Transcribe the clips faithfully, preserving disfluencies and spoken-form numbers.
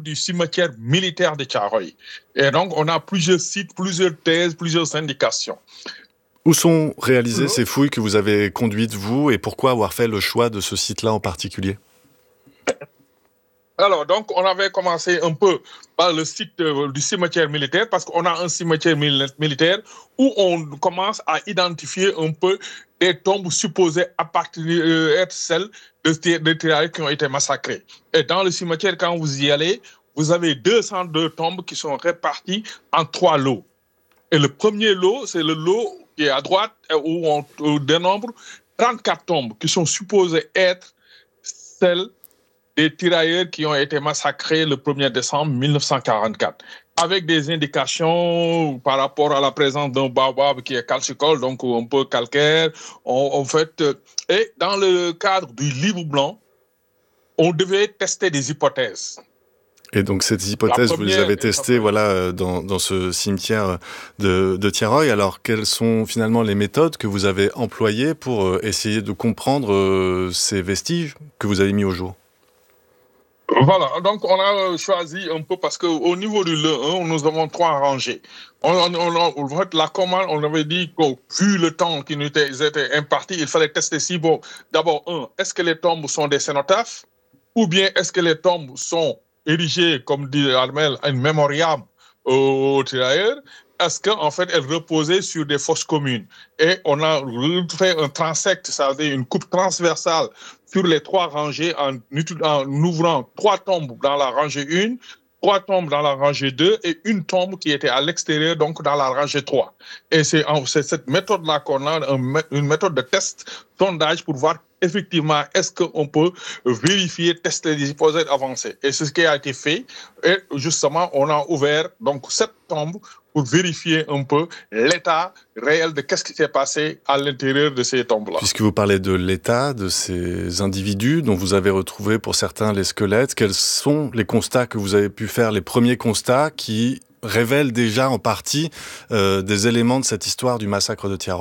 du cimetière militaire de Thiaroye. Et donc, on a plusieurs sites, plusieurs thèses, plusieurs indications. Où sont réalisées ces fouilles que vous avez conduites, vous, et pourquoi avoir fait le choix de ce site-là en particulier ? Alors, donc, on avait commencé un peu par le site euh, du cimetière militaire, parce qu'on a un cimetière mili- militaire où on commence à identifier un peu des tombes supposées appartenir, euh, être celles de, de tirailleurs qui ont été massacrés. Et dans le cimetière, quand vous y allez, vous avez deux cent deux tombes qui sont réparties en trois lots. Et le premier lot, c'est le lot qui est à droite, où on, on dénombre trente-quatre tombes qui sont supposées être celles des tirailleurs qui ont été massacrés le premier décembre mille neuf cent quarante-quatre, avec des indications par rapport à la présence d'un baobab qui est calcicole, donc un peu calcaire. On, en fait, et dans le cadre du livre blanc, on devait tester des hypothèses. Et donc ces hypothèses, première, vous les avez testées voilà, dans, dans ce cimetière de, de Thiaroye. Alors, quelles sont finalement les méthodes que vous avez employées pour essayer de comprendre ces vestiges que vous avez mis au jour ? Voilà, donc on a choisi un peu parce qu'au niveau du L un, nous avons trois rangées. On, on, on, en fait, la commande, on avait dit que vu le temps qui nous était, était imparti, il fallait tester si bon. D'abord, un, est-ce que les tombes sont des cénotaphes ou bien est-ce que les tombes sont érigées, comme dit Armel, un mémoriam aux tirailleurs? Est-ce qu'en fait, elles reposaient sur des fosses communes? Et on a fait un transect, ça veut dire une coupe transversale sur les trois rangées en, en ouvrant trois tombes dans la rangée un, trois tombes dans la rangée deux et une tombe qui était à l'extérieur, donc dans la rangée trois. Et c'est, c'est cette méthode-là qu'on a, une méthode de test, sondage pour voir effectivement est-ce qu'on peut vérifier, tester les hypothèses avancées. Et c'est ce qui a été fait. Et justement, on a ouvert donc sept tombes pour vérifier un peu l'état réel de qu'est-ce qui s'est passé à l'intérieur de ces tombes-là. Puisque vous parlez de l'état de ces individus dont vous avez retrouvé pour certains les squelettes, quels sont les constats que vous avez pu faire, les premiers constats qui révèlent déjà en partie euh, des éléments de cette histoire du massacre de Thiaroye ?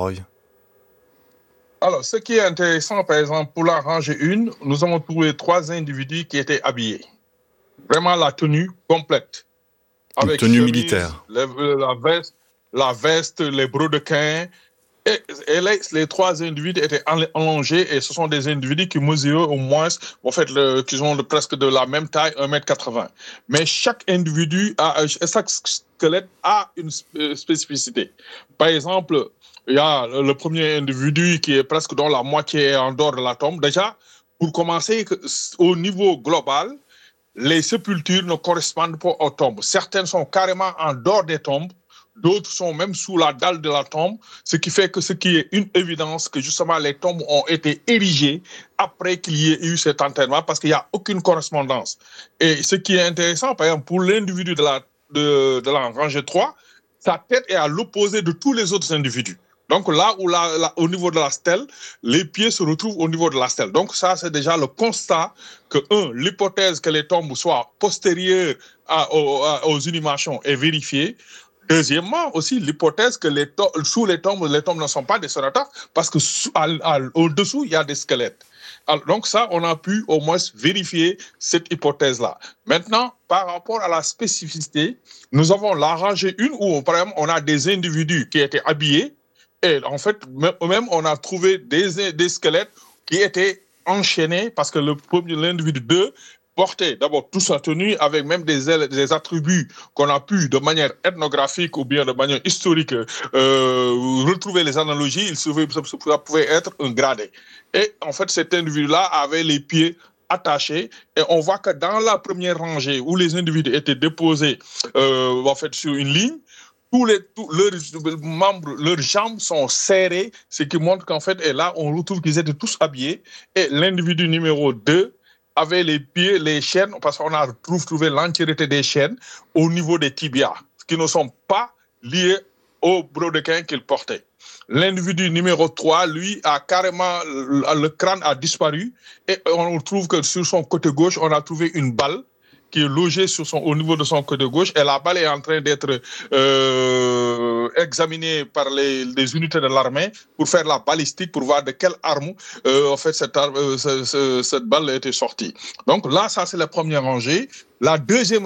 Alors, ce qui est intéressant, par exemple, pour la rangée un, nous avons trouvé trois individus qui étaient habillés. Vraiment la tenue complète. Une Avec tenue chemise, militaire. Les, la, veste, la veste, les brodequins. Et, et les, les trois individus étaient allongés et ce sont des individus qui mesuraient au moins, en fait, le, qui sont le, presque de la même taille, un mètre quatre-vingts. Mais chaque individu, a, chaque squelette a une spécificité. Par exemple, il y a le premier individu qui est presque dans la moitié en dehors de la tombe. Déjà, pour commencer, au niveau global, les sépultures ne correspondent pas aux tombes. Certaines sont carrément en dehors des tombes, d'autres sont même sous la dalle de la tombe, ce qui fait que ce qui est une évidence que justement les tombes ont été érigées après qu'il y ait eu cet enterrement parce qu'il n'y a aucune correspondance. Et ce qui est intéressant, par exemple, pour l'individu de la, de, de la rangée trois, sa tête est à l'opposé de tous les autres individus. Donc là où la, la, au niveau de la stèle, les pieds se retrouvent au niveau de la stèle. Donc ça, c'est déjà le constat que, un, l'hypothèse que les tombes soient postérieures à, aux, à, aux inhumations est vérifiée. Deuxièmement, aussi, l'hypothèse que les to- sous les tombes, les tombes ne sont pas des cénotaphes parce que sous, à, à, au-dessous, il y a des squelettes. Alors, donc ça, on a pu au moins vérifier cette hypothèse-là. Maintenant, par rapport à la spécificité, nous avons la rangée un où, par exemple, on a des individus qui étaient habillés. Et en fait, même on a trouvé des, des squelettes qui étaient enchaînés parce que le premier, l'individu deux portait d'abord toute sa tenue avec même des, des attributs qu'on a pu de manière ethnographique ou bien de manière historique euh, retrouver les analogies. Il se, ça pouvait être un gradé. Et en fait, cet individu-là avait les pieds attachés et on voit que dans la première rangée où les individus étaient déposés euh, en fait sur une ligne, tous les tous leurs membres, leurs jambes sont serrées, ce qui montre qu'en fait, et là, on retrouve qu'ils étaient tous habillés. Et l'individu numéro deux avait les pieds, les chaînes, parce qu'on a trouvé l'entièreté des chaînes au niveau des tibias, qui ne sont pas liés au brodequin qu'il portait. L'individu numéro trois, lui, a carrément, le crâne a disparu. Et on trouve que sur son côté gauche, on a trouvé une balle qui est logé sur son, au niveau de son côté gauche, et la balle est en train d'être euh, examinée par les, les unités de l'armée pour faire la balistique, pour voir de quelle arme euh, en fait cette, arme, euh, ce, ce, cette balle était sortie. Donc là, ça c'est la première rangée. La deuxième